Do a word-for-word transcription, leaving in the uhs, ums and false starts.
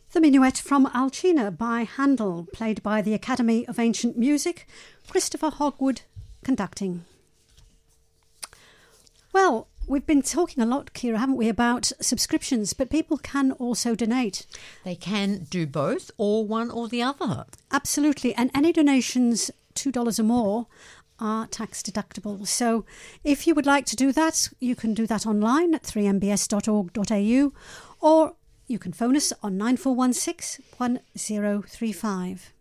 The Minuet from Alcina by Handel, played by the Academy of Ancient Music, Christopher Hogwood conducting. Well, we've been talking a lot, Kira, haven't we, about subscriptions, but people can also donate. They can do both or one or the other. Absolutely, and any donations two dollars or more are tax deductible. So if you would like to do that, you can do that online at three m b s dot org dot a u, or you can phone us on nine four one six, one zero three five.